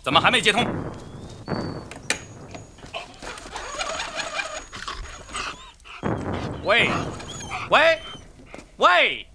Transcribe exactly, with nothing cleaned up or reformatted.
怎么还没接通？喂，喂，喂！